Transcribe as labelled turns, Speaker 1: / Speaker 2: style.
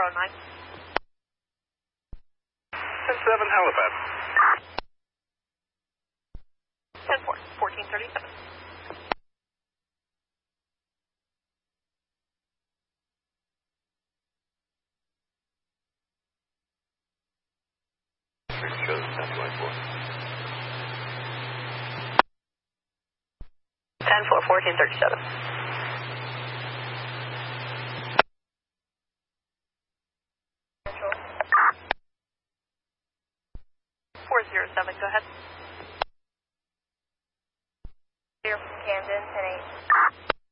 Speaker 1: 9.
Speaker 2: 10-7, Halifax.
Speaker 1: 10-4, 1437.
Speaker 2: Shows 10-4.
Speaker 1: 10-4, 1437. Control. 407, go ahead.